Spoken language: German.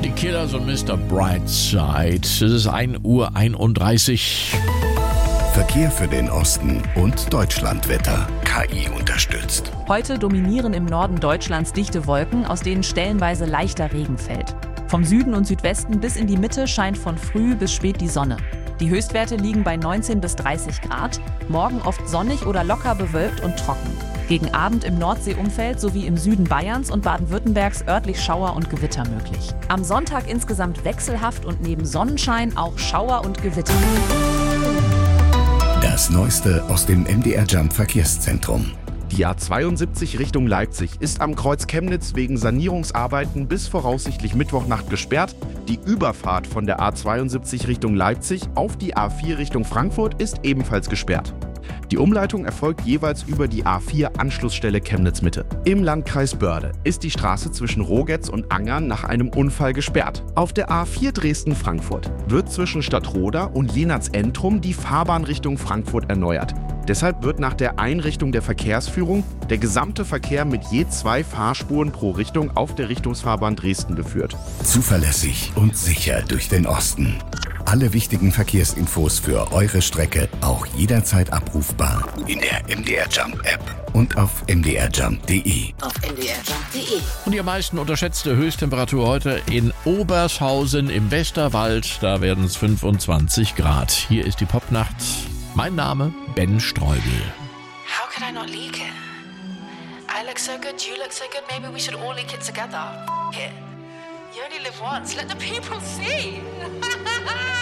Die Killers und Mr. Brightside. Es ist 1:31 Uhr. Verkehr für den Osten und Deutschlandwetter. KI unterstützt. Heute dominieren im Norden Deutschlands dichte Wolken, aus denen stellenweise leichter Regen fällt. Vom Süden und Südwesten bis in die Mitte scheint von früh bis spät die Sonne. Die Höchstwerte liegen bei 19 bis 30 Grad. Morgen oft sonnig oder locker bewölkt und trocken. Gegen Abend im Nordseeumfeld sowie im Süden Bayerns und Baden-Württembergs örtlich Schauer und Gewitter möglich. Am Sonntag insgesamt wechselhaft und neben Sonnenschein auch Schauer und Gewitter. Das Neueste aus dem MDR Jump Verkehrszentrum. Die A72 Richtung Leipzig ist am Kreuz Chemnitz wegen Sanierungsarbeiten bis voraussichtlich Mittwochnacht gesperrt. Die Überfahrt von der A72 Richtung Leipzig auf die A4 Richtung Frankfurt ist ebenfalls gesperrt. Die Umleitung erfolgt jeweils über die A4 Anschlussstelle Chemnitz-Mitte. Im Landkreis Börde ist die Straße zwischen Rogetz und Angern nach einem Unfall gesperrt. Auf der A4 Dresden-Frankfurt wird zwischen Stadtroda und Jenatz-Entrum die Fahrbahn Richtung Frankfurt erneuert. Deshalb wird nach der Einrichtung der Verkehrsführung der gesamte Verkehr mit je 2 Fahrspuren pro Richtung auf der Richtungsfahrbahn Dresden geführt. Zuverlässig und sicher durch den Osten. Alle wichtigen Verkehrsinfos für eure Strecke auch jederzeit abrufbar in der MDR Jump App und auf mdrjump.de. Und die am meisten unterschätzte Höchsttemperatur heute in Obershausen im Westerwald. Da werden es 25 Grad. Hier ist die Popnacht. Mein Name Ben Streubel. How could I not leak it? I look so good, you look so good, maybe we should all leak it together. F it. You only live once, let the people see.